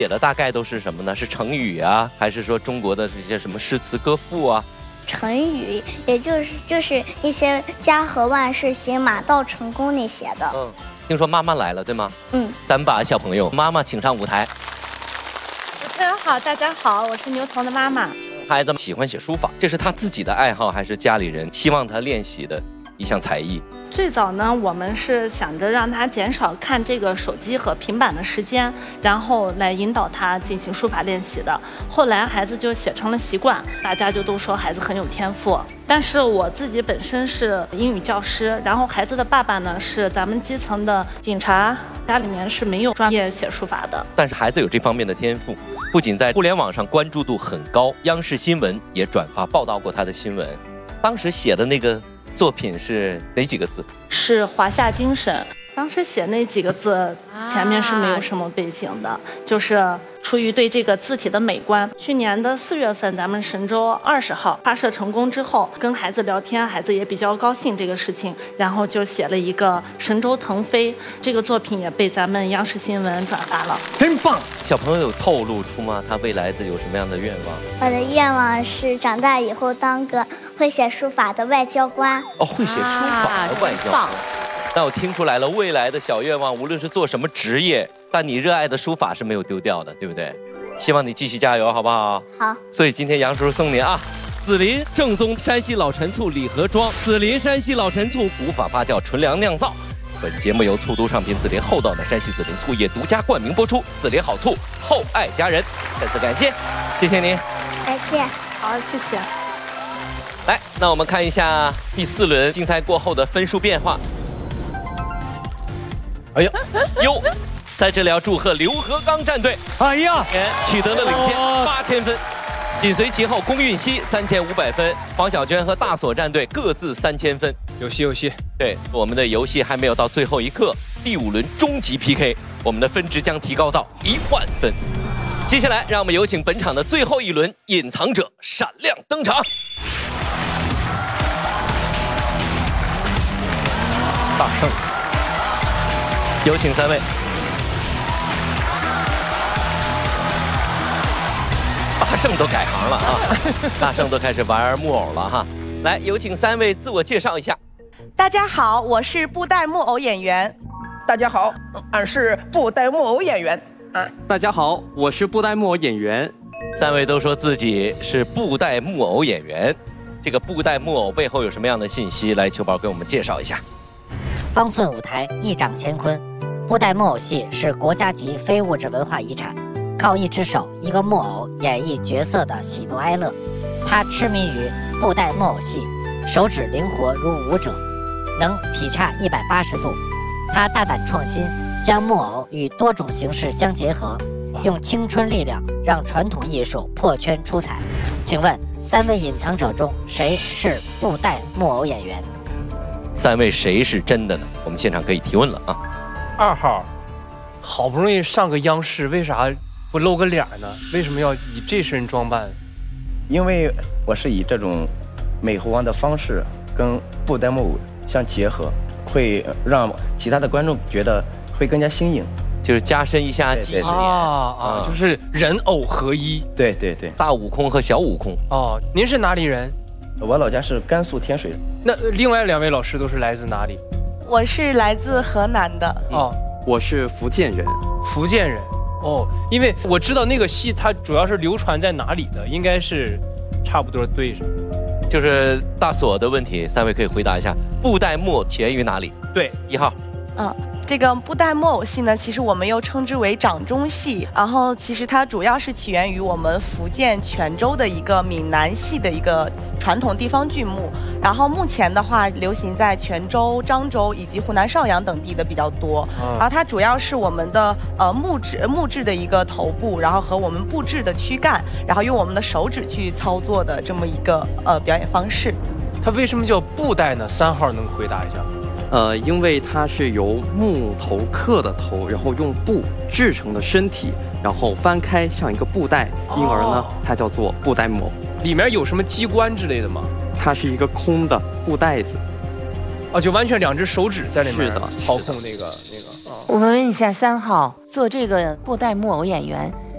写的大概都是什么呢？是成语啊，还是说中国的这些什么诗词歌赋啊？ 成语，也就是一些家和万事兴、马到成功那些的。 听说妈妈来了，对吗？3把小朋友，妈妈请上舞台。 主持人好，大家好，我是牛童的妈妈。 孩子喜欢写书法，这是他自己的爱好，还是家里人希望他练习的一项才艺？ 最早呢，我们是想着让他减少看这个手机和平板的时间，然后来引导他进行书法练习的。后来孩子就写成了习惯，大家就都说孩子很有天赋。但是我自己本身是英语教师，然后孩子的爸爸呢是咱们基层的警察，家里面是没有专业写书法的。 但是孩子有这方面的天赋，不仅在互联网上关注度很高，央视新闻也转发报道过他的新闻。当时写的那个作品是哪几个字？ 是华夏精神。当时写那几个字前面是没有什么背景的，就是出于对这个字体的美观。去年的4月份，咱们神舟20号发射成功之后，跟孩子聊天，孩子也比较高兴这个事情，然后就写了一个神舟腾飞，这个作品也被咱们央视新闻转发了， 真棒！小朋友有透露出吗？他未来的有什么样的愿望？ 我的愿望是长大以后当个会写书法的外交官。 会写书法的外交官。那我听出来了，未来的小愿望，无论是做什么职业，但你热爱的书法是没有丢掉的，对不对？希望你继续加油，好不好？ 好。 所以今天杨叔叔送你啊，紫林正宗山西老陈醋礼盒装，紫林山西老陈醋古法发酵纯粮酿造。本节目由醋都唱片紫林厚道的山西紫林醋业独家冠名播出，紫林好醋，厚爱家人。再次感谢，谢谢您。 再见。 好，谢谢。 来，那我们看一下第4轮竞赛过后的分数变化。哎呀，哟，在这里要祝贺刘和刚战队， 哎呀， 取得了领先8000分，紧随其后龚运熙3500分，黄小娟和大锁战队各自3000分。 有戏有戏。 对，我们的游戏还没有到最后一刻，第5轮终极 PK， 我们的分值将提高到10000分。接下来，让我们有请本场的最后一轮隐藏者闪亮登场。大圣。有请3位。大圣都改行了啊！大圣都开始玩木偶了哈。来，有请3位自我介绍一下。 大家好，我是布袋木偶演员。 大家好，俺是布袋木偶演员。 大家好，我是布袋木偶演员。 3位都说自己是布袋木偶演员，这个布袋木偶背后有什么样的信息？来，球宝给我们介绍一下。 方寸舞台，一掌乾坤。布袋木偶戏是国家级非物质文化遗产，靠一只手、一个木偶演绎角色的喜怒哀乐。他痴迷于布袋木偶戏，手指灵活如舞者，能劈叉180度。他大胆创新，将木偶与多种形式相结合，用青春力量让传统艺术破圈出彩。请问3位隐藏者中谁是布袋木偶演员 ？3位谁是真的呢？我们现场可以提问了啊。 2号，好不容易上个央视，为啥不露个脸呢？为什么要以这身装扮？ 因为我是以这种美猴王的方式跟布袋木偶相结合，会让其他的观众觉得会更加新颖， 就是加深一下记忆啊，就是人偶合一。 对对对， 大悟空和小悟空。 哦，您是哪里人？ 我老家是甘肃天水。 那另外2位老师都是来自哪里？ 我是来自河南的。 哦，我是福建人。 福建人。哦，因为我知道那个戏它主要是流传在哪里的，应该是差不多对上。 就是大锁的问题，3位可以回答一下。布袋木偶起源于哪里？ 对 ，1号。 这个布袋木偶戏呢，其实我们又称之为掌中戏，然后其实它主要是起源于我们福建泉州的一个闽南戏的一个传统地方剧目，然后目前的话流行在泉州、漳州以及湖南邵阳等地的比较多。然后它主要是我们的木质的一个头部，然后和我们布置的躯干，然后用我们的手指去操作的这么一个表演方式。 它为什么叫布袋呢？3号能回答一下？ 因为它是由木头刻的头，然后用布制成的身体，然后翻开像一个布袋，因而呢，它叫做布袋木偶。 里面有什么机关之类的吗？ 它是一个空的布袋子。 哦，就完全2只手指在里面是的操控那个。 我们问一下3号，做这个布袋木偶演员